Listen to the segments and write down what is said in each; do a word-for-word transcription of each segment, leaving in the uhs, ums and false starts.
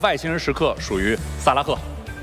外星人时刻属于萨拉赫。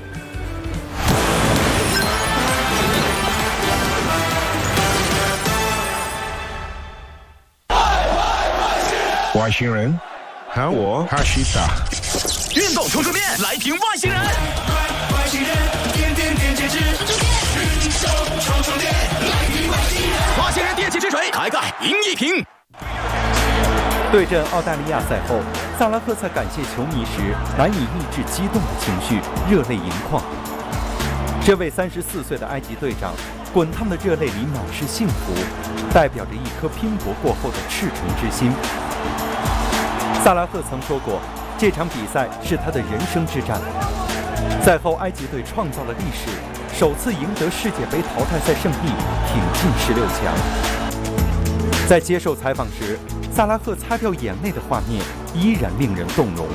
外星人，喊我哈西达。 运动充充电，来瓶外星人。外星人，点点点截止。运动充充电，来瓶外星人。外星人电气之水，开盖赢一瓶。 对阵澳大利亚赛后，萨拉赫在感谢球迷时难以抑制激动的情绪，热泪盈眶。这位三十四岁的埃及队长，滚烫的热泪里满是幸福，代表着一颗拼搏过后的赤诚之心。萨拉赫曾说过，这场比赛是他的人生之战。赛后，埃及队创造了历史，首次赢得世界杯淘汰赛胜利，挺进十六强。在接受采访时， 萨拉赫擦掉眼泪的画面依然令人动容。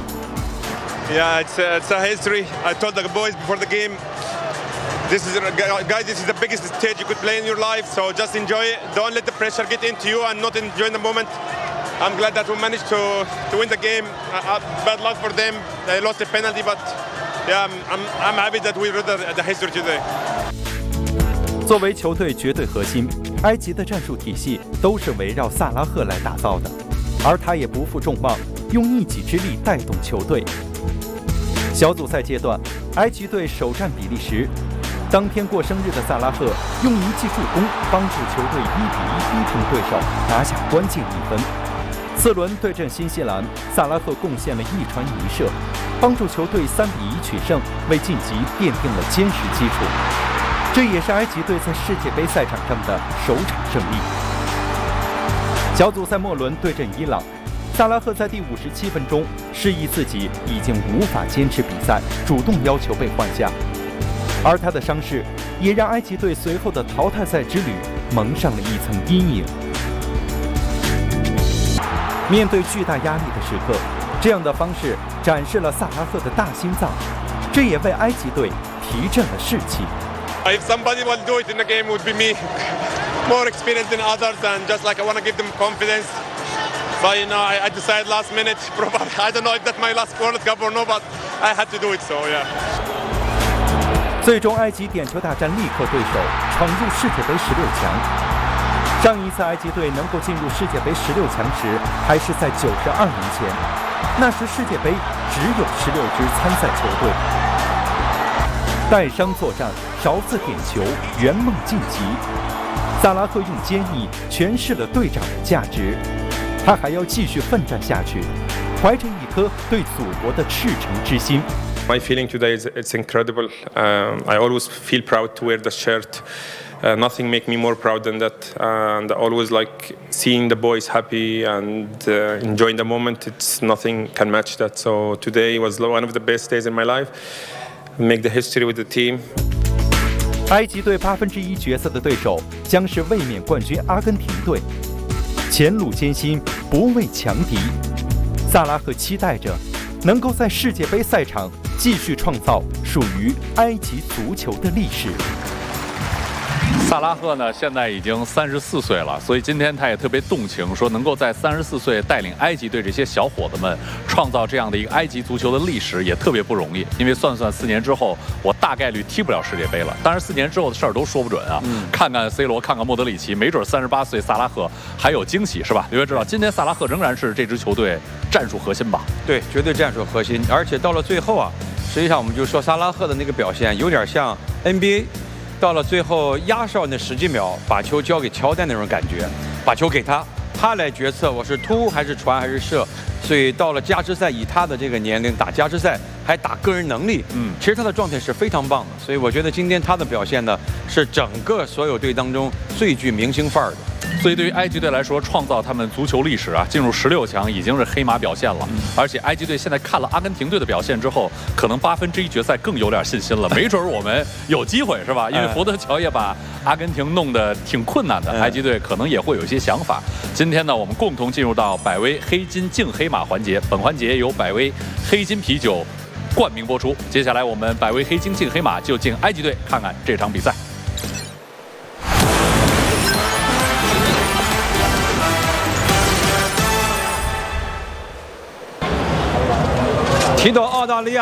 Yeah, it's a, it's a history. I told the boys before the game, this is guys, this is the biggest stage you could play in your life. So just enjoy it. Don't let the pressure get into you and not enjoy the moment. I'm glad that we managed to to win the game. Uh, bad luck for them. They lost a penalty, but yeah, I'm I'm, I'm happy that we wrote the, the history today. 作为球队绝对核心，埃及的战术体系都是围绕萨拉赫来打造的，而他也不负众望，用一己之力带动球队。小组赛阶段，埃及队首战比利时，当天过生日的萨拉赫用一记助攻帮助球队一比一逼平对手，拿下关键一分。次轮对阵新西兰，萨拉赫贡献了一传一射，帮助球队三比一取胜，为晋级奠定了坚实基础。 这也是埃及队在世界杯赛场上的首场胜利。小组赛末轮对阵伊朗，萨拉赫在第五十七分钟示意自己已经无法坚持比赛，主动要求被换下。而他的伤势也让埃及队随后的淘汰赛之旅蒙上了一层阴影。面对巨大压力的时刻，这样的方式展示了萨拉赫的大心脏，这也为埃及队提振了士气。 If somebody will do it in the game, it would be me. More experienced than others, and just like I want to give them confidence. But you know, I, I decided last minute. Probably I don't know if that's my last World Cup or no, but I had to do it. So yeah. 最终，埃及点球大战力克对手，闯入世界杯十六强。上一次埃及队能够进入世界杯十六强时，还是在九十二年前，那时世界杯只有十六支参赛球队。 带伤作战，勺子点球，圆梦晋级。萨拉赫用坚毅诠释了队长的价值，他还要继续奋战下去，怀着一颗对祖国的赤诚之心。 My feeling today is it's incredible. Um, I always feel proud to wear the shirt. Uh, nothing makes me more proud than that. And I always like seeing the boys happy and uh, enjoying the moment. It's nothing can match that. So today was one of the best days in my life. Make the history with the team. 埃及队八分之一决赛的对手将是卫冕冠军阿根廷队。前路艰辛，不畏强敌。萨拉赫期待着能够在世界杯赛场继续创造属于埃及足球的历史。 萨拉赫呢，现在已经三十四岁了，所以今天他也特别动情，说能够在三十四岁带领埃及队这些小伙子们创造这样的一个埃及足球的历史，也特别不容易。因为算算四年之后，我大概率踢不了世界杯了。当然，四年之后的事儿都说不准啊。嗯、看看 C 罗，看看莫德里奇，没准三十八岁萨拉赫还有惊喜，是吧？因为知道今天萨拉赫仍然是这支球队战术核心吧？ 对，绝对战术核心。而且到了最后啊，实际上我们就说萨拉赫的那个表现有点像 N B A。 到了最后压哨那十几秒，把球交给乔丹那种感觉，把球给他，他来决策我是突还是传还是射。所以到了加时赛，以他的这个年龄打加时赛，还打个人能力，嗯，其实他的状态是非常棒的。所以我觉得今天他的表现呢，是整个所有队当中最具明星范儿的。 所以对于埃及队来说，创造他们足球历史啊，进入十六强已经是黑马表现了。嗯、而且埃及队现在看了阿根廷队的表现之后，可能八分之一决赛更有点信心了。没准我们有机会，是吧？因为佛得乔也把阿根廷弄得挺困难的，埃及队可能也会有一些想法。今天呢，我们共同进入到百威黑金净黑马环节。本环节由百威黑金啤酒冠名播出。接下来我们百威黑金净黑马就进埃及队看看这场比赛。 提到澳大利亚。